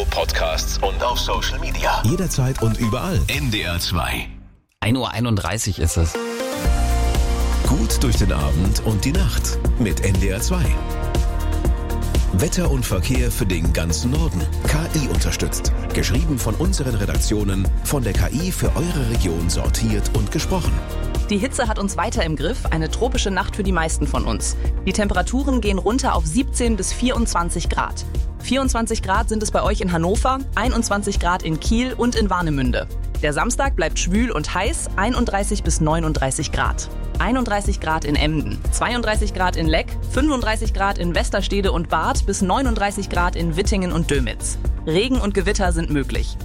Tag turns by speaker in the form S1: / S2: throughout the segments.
S1: Podcasts und auf Social Media.
S2: Jederzeit und überall.
S1: NDR 2.
S3: 1:31 Uhr ist es.
S2: Gut durch den Abend und die Nacht mit NDR 2. Wetter und Verkehr für den ganzen Norden. KI unterstützt. Geschrieben von unseren Redaktionen, von der KI für eure Region sortiert und gesprochen.
S4: Die Hitze hat uns weiter im Griff, eine tropische Nacht für die meisten von uns. Die Temperaturen gehen runter auf 17 bis 24 Grad. 24 Grad sind es bei euch in Hannover, 21 Grad in Kiel und in Warnemünde. Der Samstag bleibt schwül und heiß, 31 bis 39 Grad. 31 Grad in Emden, 32 Grad in Leck, 35 Grad in Westerstede und Barth bis 39 Grad in Wittingen und Dömitz. Regen und Gewitter sind möglich.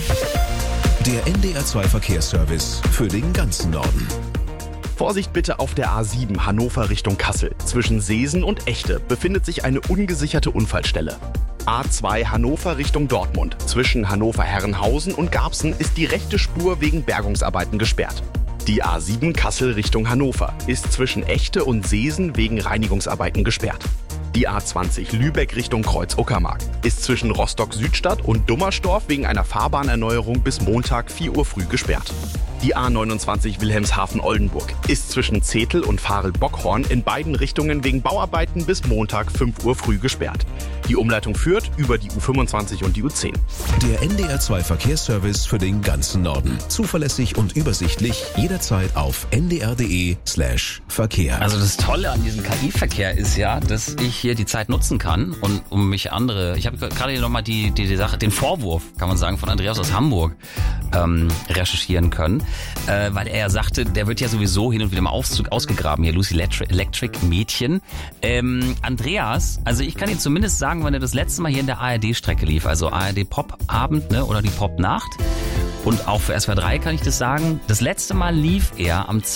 S2: Der NDR 2 Verkehrsservice für den ganzen Norden.
S5: Vorsicht bitte auf der A7 Hannover Richtung Kassel. Zwischen Seesen und Echte befindet sich eine ungesicherte Unfallstelle. A2 Hannover Richtung Dortmund. Zwischen Hannover-Herrenhausen und Garbsen ist die rechte Spur wegen Bergungsarbeiten gesperrt. Die A7 Kassel Richtung Hannover ist zwischen Echte und Seesen wegen Reinigungsarbeiten gesperrt. Die A20 Lübeck Richtung Kreuz-Uckermark ist zwischen Rostock-Südstadt und Dummersdorf wegen einer Fahrbahnerneuerung bis Montag 4 Uhr früh gesperrt. Die A29 Wilhelmshaven-Oldenburg ist zwischen Zetel und Varel-Bockhorn in beiden Richtungen wegen Bauarbeiten bis Montag 5 Uhr früh gesperrt. Die Umleitung führt über die U25 und die U10.
S2: Der NDR 2 Verkehrsservice für den ganzen Norden. Zuverlässig und übersichtlich, jederzeit auf ndr.de/Verkehr.
S3: Also das Tolle an diesem KI-Verkehr ist ja, dass ich hier die Zeit nutzen kann und um mich andere, ich habe gerade hier nochmal die Sache, den Vorwurf, kann man sagen, von Andreas aus Hamburg recherchieren können, weil er ja sagte, der wird ja sowieso hin und wieder mal ausgegraben, hier Lucy Electric Mädchen. Andreas, also ich kann Ihnen zumindest sagen, wenn er das letzte Mal hier in der ARD-Strecke lief, also ARD Pop-Abend, ne, oder die Pop-Nacht, und auch für SWR 3 kann ich das sagen, das letzte Mal lief er am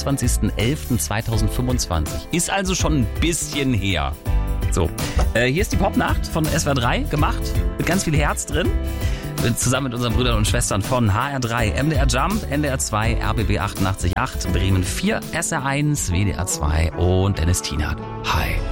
S3: 22.11.2025. Ist also schon ein bisschen her. So, hier ist die Pop-Nacht von SWR 3 gemacht, mit ganz viel Herz drin. Zusammen mit unseren Brüdern und Schwestern von HR3, MDR Jump, NDR 2, RBB 88.8, Bremen 4, SR1, WDR 2 und Dennis Tienert. Hi.